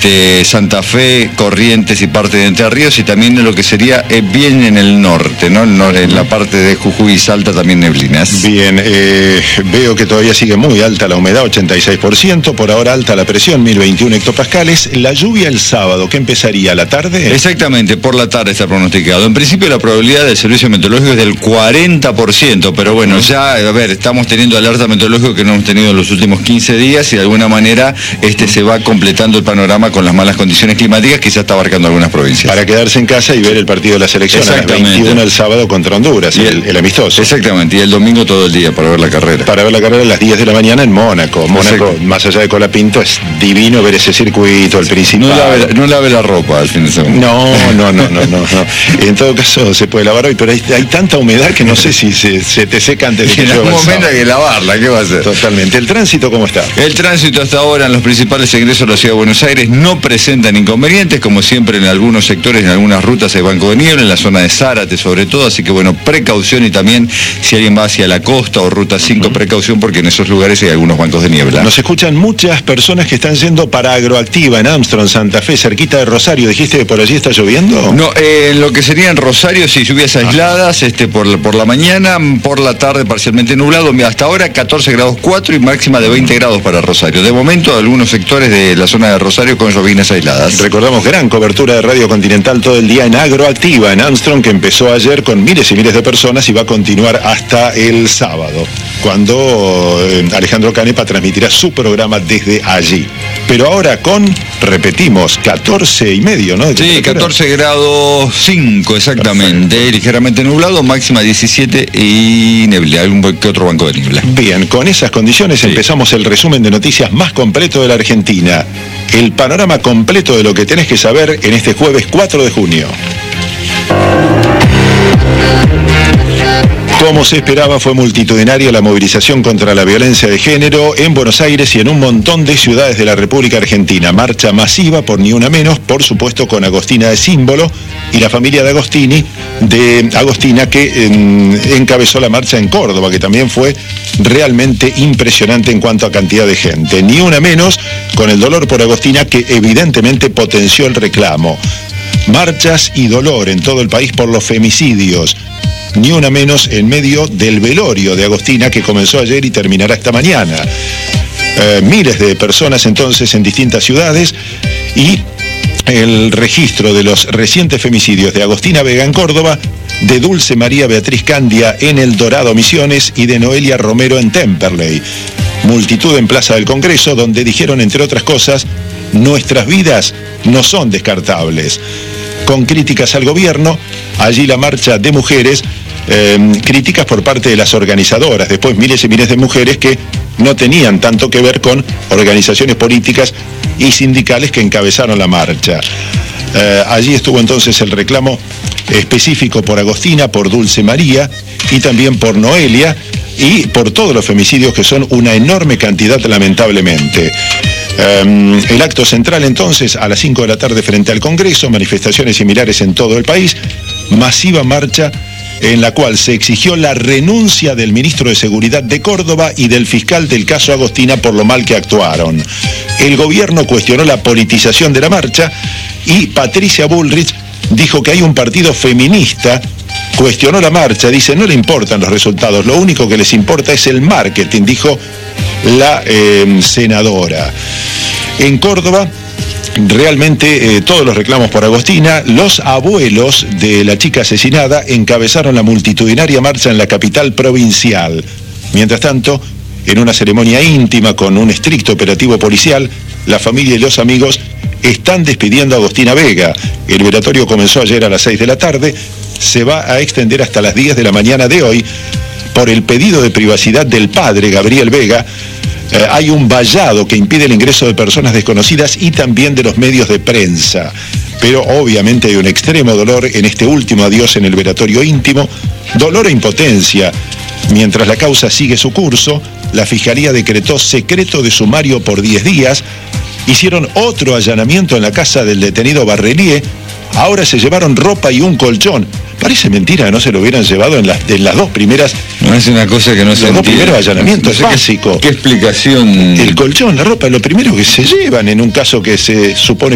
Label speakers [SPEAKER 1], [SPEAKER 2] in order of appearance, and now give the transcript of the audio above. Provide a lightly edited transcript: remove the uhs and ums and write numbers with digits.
[SPEAKER 1] Santa Fe, Corrientes y parte de Entre Ríos, y también en lo que sería bien en el norte, ¿no? En la parte de Jujuy y Salta también neblinas.
[SPEAKER 2] Bien, veo que todavía sigue muy alta la humedad, 86%, por ahora alta la presión, 1021 hectopascales. La lluvia el sábado, ¿qué empezaría? ¿A la tarde?
[SPEAKER 1] Exactamente, por la tarde está pronosticado. En principio la probabilidad del servicio meteorológico es del 40%, pero bueno, ya, a ver, estamos teniendo alerta meteorológica que no hemos tenido en los últimos 15 días y de alguna manera se va completando el panorama con las malas condiciones climáticas que ya está abarcando algunas provincias.
[SPEAKER 2] Para quedarse en casa y ver el partido de la selección a las 21 el sábado contra Honduras, el amistoso.
[SPEAKER 1] Exactamente, y el domingo todo el día para ver la carrera.
[SPEAKER 2] Para ver la carrera a las 10 de la mañana en Mónaco. Mónaco, más allá de Colapinto, es divino ver ese circuito, el principal.
[SPEAKER 1] No lave la ropa al fin de semana.
[SPEAKER 2] No. En todo caso se puede lavar hoy, pero hay tanta humedad que no sé si se te seca antes de que llueva.
[SPEAKER 1] En algún momento hay que lavarla, ¿qué va a hacer?
[SPEAKER 2] Totalmente. ¿El tránsito cómo está?
[SPEAKER 1] El tránsito hasta ahora en los principales ingresos a la ciudad de Buenos Aires no presentan inconvenientes, como siempre en algunos sectores, en algunas rutas hay banco de niebla, en la zona de Zárate sobre todo, así que bueno, precaución, y también si alguien va hacia la costa o ruta 5, precaución porque en esos lugares hay algunos bancos de niebla.
[SPEAKER 2] Nos escuchan muchas personas que están yendo para Agroactiva en Armstrong, Santa Fe, cerquita de Rosario. ¿Dijiste que por allí está lloviendo?
[SPEAKER 1] No, en lo que sería en Rosario, sí, lluvias aisladas, por la mañana, por la tarde parcialmente nublado. Hasta ahora 14 grados 4 y máxima de 20 grados para Rosario. De momento algunos sectores de la zona de Rosario con llovinas aisladas.
[SPEAKER 2] Recordamos, gran cobertura de Radio Continental todo el día en Agroactiva en Armstrong, que empezó ayer con miles y miles de personas y va a continuar hasta el sábado, cuando Alejandro Canepa transmitirá su programa desde allí. Pero ahora repetimos, 14,5, ¿no?
[SPEAKER 1] Sí, 14 grados 5 exactamente. Perfecto. Ligeramente nublado, máxima 17 y neblina, algún que otro banco de niebla.
[SPEAKER 2] Bien, con esas condiciones empezamos el resumen de noticias más completo de la Argentina. El panorama completo de lo que tenés que saber en este jueves 4 de junio. Como se esperaba, fue multitudinaria la movilización contra la violencia de género en Buenos Aires y en un montón de ciudades de la República Argentina. Marcha masiva por Ni Una Menos, por supuesto con Agostina de símbolo, y la familia de Agostina que encabezó la marcha en Córdoba, que también fue realmente impresionante en cuanto a cantidad de gente. Ni Una Menos, con el dolor por Agostina, que evidentemente potenció el reclamo. Marchas y dolor en todo el país por los femicidios. Ni una menos en medio del velorio de Agostina, que comenzó ayer y terminará esta mañana. Miles de personas entonces en distintas ciudades, y el registro de los recientes femicidios de Agostina Vega en Córdoba, de Dulce María Beatriz Candia en El Dorado, Misiones, y de Noelia Romero en Temperley. Multitud en Plaza del Congreso, donde dijeron, entre otras cosas, nuestras vidas no son descartables. Con críticas al gobierno, allí la marcha de mujeres, críticas por parte de las organizadoras, después miles y miles de mujeres que no tenían tanto que ver con organizaciones políticas y sindicales que encabezaron la marcha. Allí estuvo entonces el reclamo específico por Agostina, por Dulce María y también por Noelia, y por todos los femicidios, que son una enorme cantidad, lamentablemente. El acto central entonces a las 5 de la tarde frente al Congreso, manifestaciones similares en todo el país, masiva marcha en la cual se exigió la renuncia del ministro de Seguridad de Córdoba y del fiscal del caso Agostina por lo mal que actuaron. El gobierno cuestionó la politización de la marcha y Patricia Bullrich dijo que hay un partido feminista. Cuestionó la marcha, dice, no le importan los resultados, lo único que les importa es el marketing, dijo la senadora. En Córdoba, realmente todos los reclamos por Agostina. Los abuelos de la chica asesinada encabezaron la multitudinaria marcha en la capital provincial. Mientras tanto, en una ceremonia íntima con un estricto operativo policial, la familia y los amigos están despidiendo a Agostina Vega. El velatorio comenzó ayer a las 6 de la tarde, se va a extender hasta las 10 de la mañana de hoy. Por el pedido de privacidad del padre, Gabriel Vega, hay un vallado que impide el ingreso de personas desconocidas y también de los medios de prensa. Pero obviamente hay un extremo dolor en este último adiós en el velatorio íntimo, dolor e impotencia. Mientras la causa sigue su curso, la Fiscalía decretó secreto de sumario por 10 días, hicieron otro allanamiento en la casa del detenido Barrelier, ahora se llevaron ropa y un colchón. Parece mentira que no se lo hubieran llevado en las dos primeras.
[SPEAKER 1] No es una cosa que no se entiende.
[SPEAKER 2] Los dos primeros allanamientos, es básico.
[SPEAKER 1] ¿Qué explicación?
[SPEAKER 2] El colchón, la ropa, lo primero que se llevan en un caso que se supone